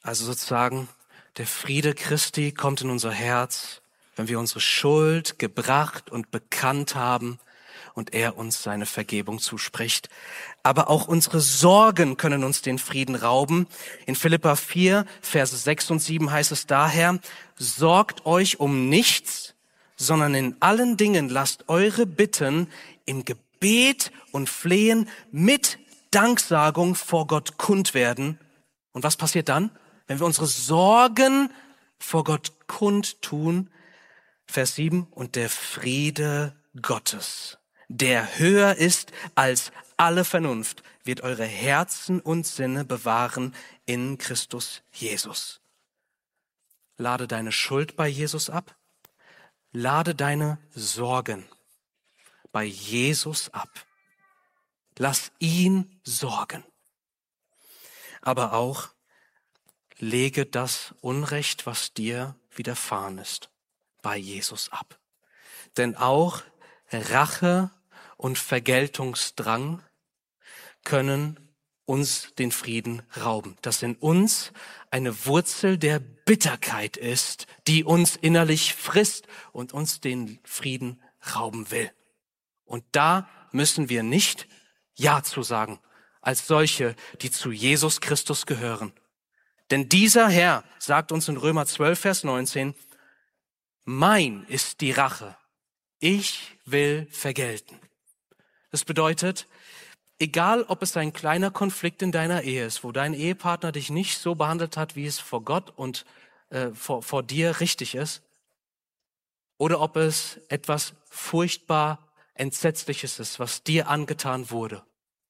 Also sozusagen, der Friede Christi kommt in unser Herz, wenn wir unsere Schuld gebracht und bekannt haben und er uns seine Vergebung zuspricht. Aber auch unsere Sorgen können uns den Frieden rauben. In Philipper 4, Verse 6 und 7 heißt es daher, sorgt euch um nichts, sondern in allen Dingen lasst eure Bitten im Gebet und Flehen mit Danksagung vor Gott kund werden. Und was passiert dann? Wenn wir unsere Sorgen vor Gott kundtun, Vers 7, und der Friede Gottes, der höher ist als alle Vernunft, wird eure Herzen und Sinne bewahren in Christus Jesus. Lade deine Schuld bei Jesus ab. Lade deine Sorgen bei Jesus ab. Lass ihn sorgen. Aber auch lege das Unrecht, was dir widerfahren ist, bei Jesus ab. Denn auch Rache und Vergeltungsdrang können uns den Frieden rauben. Dass in uns eine Wurzel der Bitterkeit ist, die uns innerlich frisst und uns den Frieden rauben will. Und da müssen wir nicht Ja zu sagen, als solche, die zu Jesus Christus gehören. Denn dieser Herr sagt uns in Römer 12, Vers 19, mein ist die Rache, ich will vergelten. Das bedeutet, egal ob es ein kleiner Konflikt in deiner Ehe ist, wo dein Ehepartner dich nicht so behandelt hat, wie es vor Gott und vor dir richtig ist, oder ob es etwas furchtbar Entsetzliches ist, was dir angetan wurde.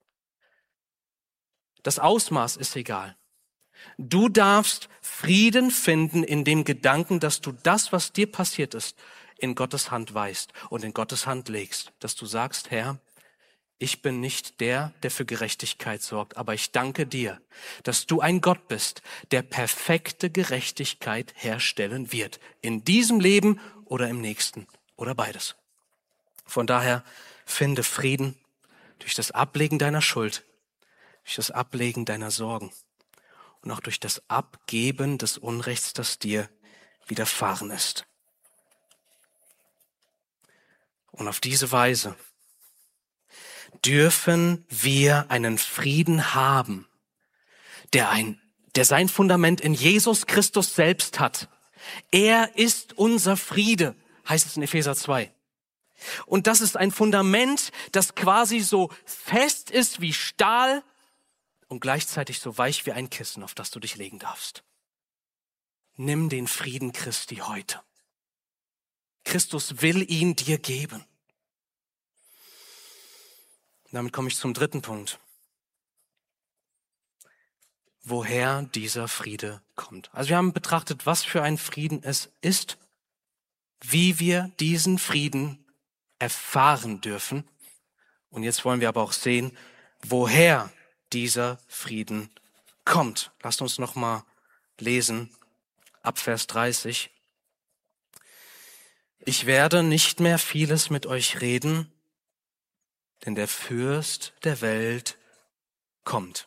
Das Ausmaß ist egal. Du darfst Frieden finden in dem Gedanken, dass du das, was dir passiert ist, in Gottes Hand weist und in Gottes Hand legst. Dass du sagst, Herr, ich bin nicht der, der für Gerechtigkeit sorgt, aber ich danke dir, dass du ein Gott bist, der perfekte Gerechtigkeit herstellen wird. In diesem Leben oder im nächsten oder beides. Von daher finde Frieden durch das Ablegen deiner Schuld, durch das Ablegen deiner Sorgen und auch durch das Abgeben des Unrechts, das dir widerfahren ist. Und auf diese Weise dürfen wir einen Frieden haben, der sein Fundament in Jesus Christus selbst hat. Er ist unser Friede, heißt es in Epheser 2. Und das ist ein Fundament, das quasi so fest ist wie Stahl und gleichzeitig so weich wie ein Kissen, auf das du dich legen darfst. Nimm den Frieden Christi heute. Christus will ihn dir geben. Damit komme ich zum dritten Punkt. Woher dieser Friede kommt. Also wir haben betrachtet, was für ein Frieden es ist, wie wir diesen Frieden erfahren dürfen. Und jetzt wollen wir aber auch sehen, woher dieser Frieden kommt. Lasst uns noch mal lesen, ab Vers 30. Ich werde nicht mehr vieles mit euch reden, denn der Fürst der Welt kommt.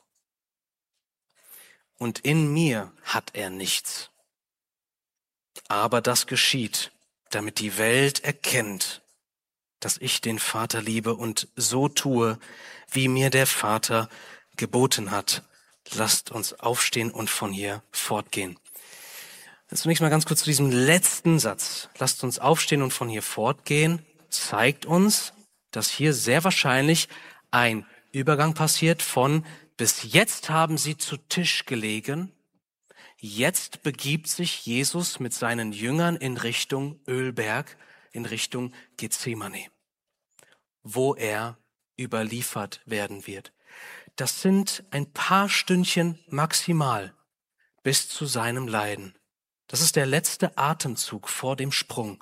Und in mir hat er nichts. Aber das geschieht, damit die Welt erkennt, dass ich den Vater liebe und so tue, wie mir der Vater geboten hat. Lasst uns aufstehen und von hier fortgehen. Zunächst mal ganz kurz zu diesem letzten Satz. Lasst uns aufstehen und von hier fortgehen. Zeigt uns, dass hier sehr wahrscheinlich ein Übergang passiert von bis jetzt haben sie zu Tisch gelegen. Jetzt begibt sich Jesus mit seinen Jüngern in Richtung Ölberg, in Richtung Gethsemane, wo er überliefert werden wird. Das sind ein paar Stündchen maximal bis zu seinem Leiden. Das ist der letzte Atemzug vor dem Sprung.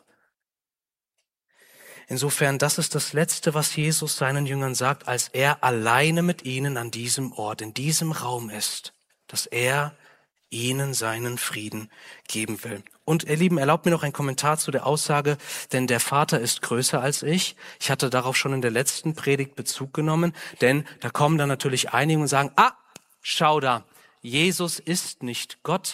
Insofern, das ist das Letzte, was Jesus seinen Jüngern sagt, als er alleine mit ihnen an diesem Ort, in diesem Raum ist, dass er ihnen seinen Frieden geben will. Und ihr Lieben, erlaubt mir noch einen Kommentar zu der Aussage, denn der Vater ist größer als ich. Ich hatte darauf schon in der letzten Predigt Bezug genommen, denn da kommen dann natürlich einige und sagen, schau da, Jesus ist nicht Gott,